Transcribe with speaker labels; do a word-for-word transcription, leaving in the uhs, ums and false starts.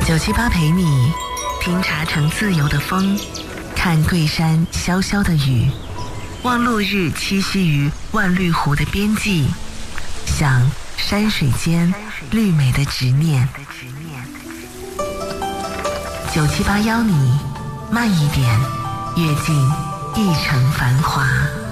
Speaker 1: 九七八陪你听茶城自由的风，看桂山潇潇的雨，望落日栖息于万绿湖的边际，想山水间绿美的执念。九七八邀你慢一点，阅尽一城繁华。